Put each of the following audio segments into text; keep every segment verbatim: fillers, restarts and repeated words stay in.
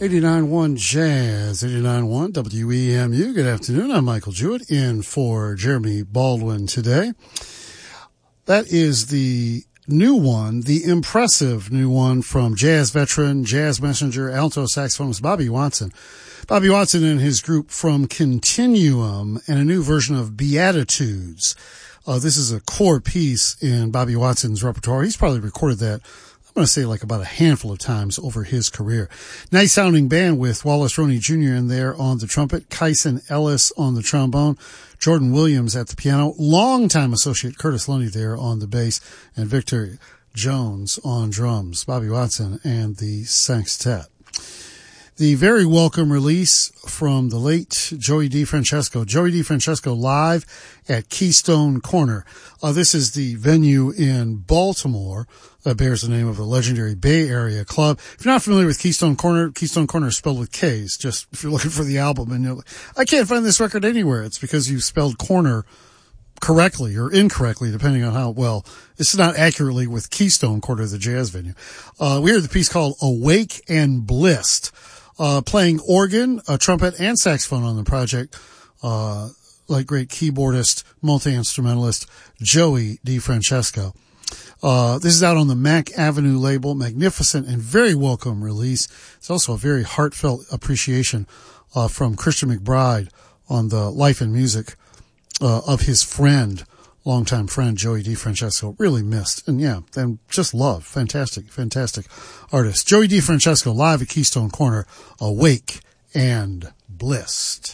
eighty-nine point one Jazz, eighty-nine point one W E M U. Good afternoon. I'm Michael Jewett in for Jeremy Baldwin today. That is the new one, the impressive new one from jazz veteran, jazz messenger, alto saxophonist Bobby Watson. Bobby Watson and his group from Continuum and a new version of Beatitudes. Uh, this is a core piece in Bobby Watson's repertoire. He's probably recorded that, I'm going to say, like about a handful of times over his career. Nice sounding band with Wallace Roney Junior in there on the trumpet, Kyson Ellis on the trombone, Jordan Williams at the piano, longtime associate Curtis Lundy there on the bass, and Victor Jones on drums. Bobby Watson and the Sextet. The very welcome release from the late Joey DeFrancesco. Joey DeFrancesco live at Keystone Corner. Uh, this is the venue in Baltimore that bears the name of the legendary Bay Area club. If you're not familiar with Keystone Corner, Keystone Corner is spelled with K's. Just if you're looking for the album and you're like, I can't find this record anywhere, it's because you spelled corner correctly or incorrectly, depending on how, well, this is not accurately with Keystone Corner, the jazz venue. Uh, we heard the piece called Awake and Blissed. Uh, playing organ, a trumpet, and saxophone on the project, uh, like great keyboardist, multi-instrumentalist Joey DeFrancesco. Uh, this is out on the Mac Avenue label. Magnificent and very welcome release. It's also a very heartfelt appreciation, uh, from Christian McBride on the life and music, uh, of his friend, longtime friend Joey DeFrancesco. Really missed. And yeah, and just love. Fantastic, fantastic artist. Joey DeFrancesco live at Keystone Corner, Awake and Blissed.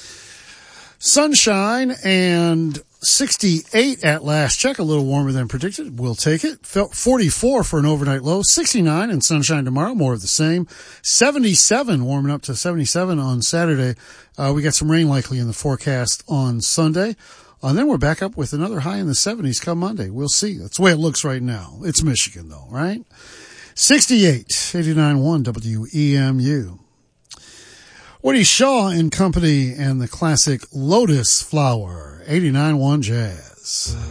Sunshine and sixty-eight at last check, a little warmer than predicted. We'll take it. forty-four for an overnight low, sixty-nine and sunshine tomorrow, more of the same. seventy-seven, warming up to seventy-seven on Saturday. Uh, we got some rain likely in the forecast on Sunday. And then we're back up with another high in the seventies come Monday. We'll see. That's the way it looks right now. It's Michigan, though, right? sixty-eight, eighty-nine point one W E M U. Woody Shaw and Company and the classic Lotus Flower, eighty-nine point one Jazz.